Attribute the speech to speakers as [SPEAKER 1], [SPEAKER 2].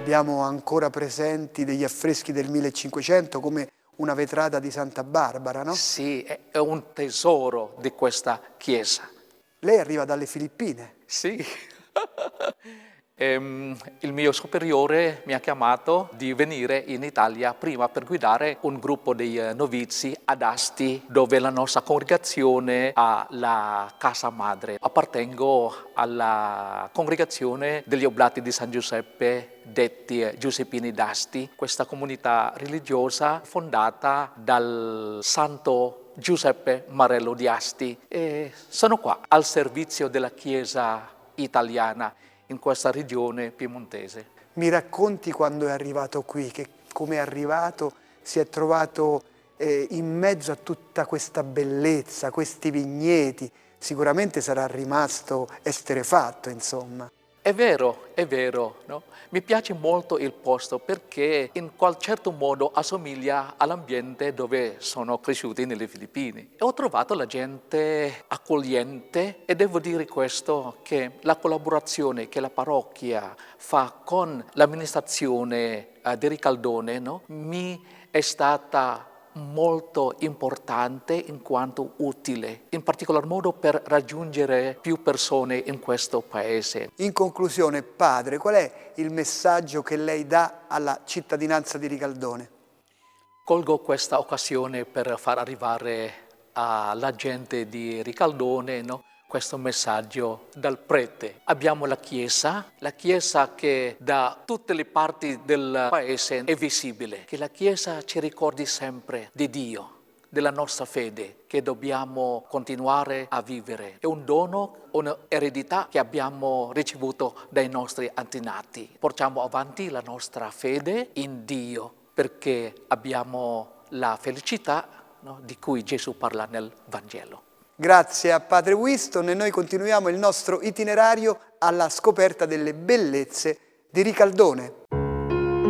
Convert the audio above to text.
[SPEAKER 1] abbiamo ancora presenti degli affreschi del 1500 come una vetrata di Santa Barbara, no?
[SPEAKER 2] Sì, è un tesoro di questa chiesa.
[SPEAKER 1] Lei arriva dalle Filippine.
[SPEAKER 2] Sì. Il mio superiore mi ha chiamato di venire in Italia prima per guidare un gruppo di novizi ad Asti, dove la nostra congregazione ha la casa madre. Appartengo alla congregazione degli Oblati di San Giuseppe, detti Giuseppini d'Asti, questa comunità religiosa fondata dal santo Giuseppe Marello di Asti. E sono qua al servizio della Chiesa italiana in questa regione piemontese.
[SPEAKER 1] Mi racconti quando è arrivato qui, che come è arrivato si è trovato in mezzo a tutta questa bellezza, questi vigneti, sicuramente sarà rimasto esterrefatto, insomma.
[SPEAKER 2] È vero, no? Mi piace molto il posto perché in qual certo modo assomiglia all'ambiente dove sono cresciuti nelle Filippine. E ho trovato la gente accogliente e devo dire questo, che la collaborazione che la parrocchia fa con l'amministrazione di Ricaldone, no? Mi è stata molto importante in quanto utile, in particolar modo per raggiungere più persone in questo paese.
[SPEAKER 1] In conclusione, padre, qual è il messaggio che lei dà alla cittadinanza di Ricaldone?
[SPEAKER 2] Colgo questa occasione per far arrivare alla gente di Ricaldone, no, questo messaggio dal prete. Abbiamo la chiesa che da tutte le parti del paese è visibile, che la chiesa ci ricordi sempre di Dio, della nostra fede, che dobbiamo continuare a vivere. È un dono, un'eredità che abbiamo ricevuto dai nostri antenati. Portiamo avanti la nostra fede in Dio, perché abbiamo la felicità, no, di cui Gesù parla nel Vangelo.
[SPEAKER 1] Grazie a padre Winston e noi continuiamo il nostro itinerario alla scoperta delle bellezze di Ricaldone.